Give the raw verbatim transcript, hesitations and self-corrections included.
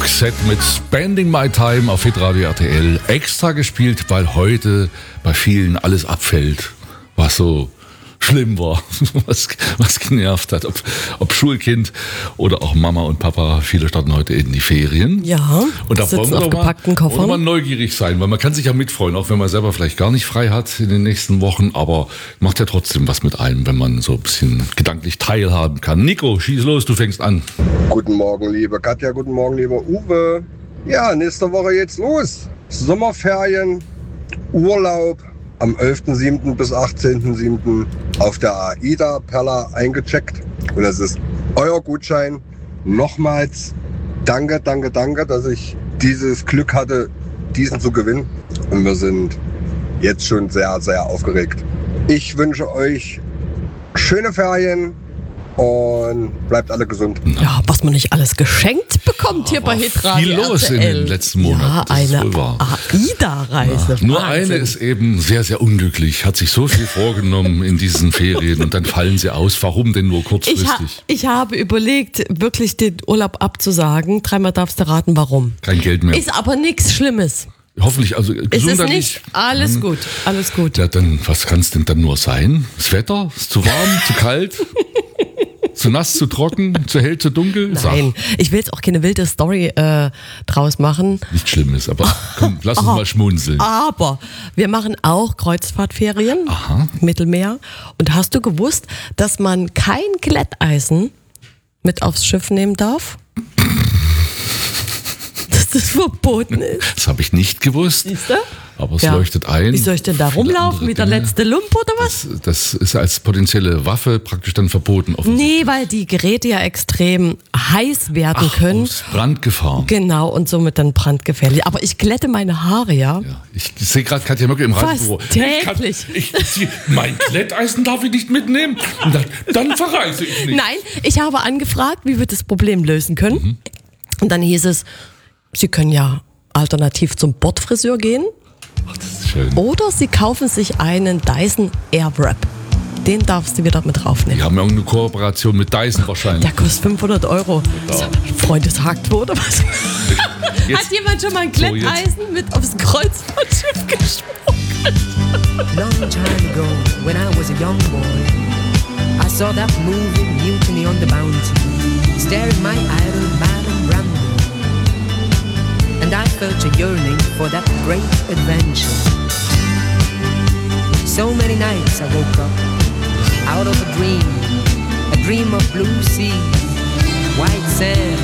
Roxette mit Spending My Time auf Hitradio R T L. Extra gespielt, weil heute bei vielen alles abfällt, was so schlimm war, was, was genervt hat. Ob, ob Schulkind oder auch Mama und Papa, viele starten heute in die Ferien. Ja, und da wollen wir doch mal, wollen mal neugierig sein, weil man kann sich ja mitfreuen, auch wenn man selber vielleicht gar nicht frei hat in den nächsten Wochen, aber macht ja trotzdem was mit einem, wenn man so ein bisschen gedanklich teilhaben kann. Nico, schieß los, du fängst an. Guten Morgen, liebe Katja, guten Morgen, lieber Uwe. Ja, nächste Woche geht's los. Sommerferien, Urlaub. Am elften siebten bis achtzehnten siebten auf der AIDA Perla eingecheckt. Und das ist euer Gutschein. Nochmals danke, danke, danke, dass ich dieses Glück hatte, diesen zu gewinnen. Und wir sind jetzt schon sehr, sehr aufgeregt. Ich wünsche euch schöne Ferien und bleibt alle gesund. Ja, was man nicht alles geschenkt bekommt hier bei Hitradio Viel los R T L. in den letzten Monaten. Ja, eine AIDA-Reise. Ja, nur Wahnsinn. eine ist eben sehr, sehr unglücklich, hat sich so viel vorgenommen in diesen Ferien und dann fallen sie aus. Warum denn nur kurzfristig? Ich, ha- ich habe überlegt, wirklich den Urlaub abzusagen. Dreimal darfst du raten, warum. Kein Geld mehr. Ist aber nichts Schlimmes. Hoffentlich, also Es ist gesundheitlich. nicht alles gut, alles gut. Ja, dann, was kann es denn dann nur sein? Das Wetter? Ist zu warm, zu kalt? Zu nass, zu trocken, zu hell, zu dunkel? Nein, ich will jetzt auch keine wilde Story äh, draus machen. Nicht Schlimmes, aber komm, lass uns Oh, mal schmunzeln. Aber wir machen auch Kreuzfahrtferien, Aha. Mittelmeer. Und hast du gewusst, dass man kein Glätteisen mit aufs Schiff nehmen darf? Dass das verboten ist. Das habe ich nicht gewusst, Siehst du? aber es Ja. leuchtet ein. Wie soll ich denn da Viele rumlaufen? andere Wie der Dinge. letzte Lump oder was? Das, das ist als potenzielle Waffe praktisch dann verboten. offensichtlich. Nee, weil die Geräte ja extrem heiß werden Ach, können. aus Brandgefahr. Genau, und somit dann brandgefährlich. Aber ich glätte meine Haare, ja. Ja, ich sehe gerade Katja Möcke im Fast Reisebüro. täglich. Ich kann, ich, sie, mein Glätteisen darf ich nicht mitnehmen. Und dann, dann verreise ich nicht. Nein, ich habe angefragt, wie wir das Problem lösen können. Mhm. Und dann hieß es, Sie können ja alternativ zum Bordfriseur gehen Ach, das ist schön. oder Sie kaufen sich einen Dyson Airwrap. Den darfst du wieder mit draufnehmen. Die haben ja irgendeine Kooperation mit Dyson wahrscheinlich. Der kostet fünfhundert Euro. Ja. Freundeshakt oder was? Jetzt- Hat jemand schon mal ein So, jetzt. Glätteisen mit aufs Kreuzfahrtschiff geschmuggelt? Long time ago, when I was a young boy, I saw that movie Mutiny on the Bounty, staring my idol Madame Rambo, and I felt a yearning for that great adventure. So many nights I woke up out of a dream, a dream of blue sea, white sand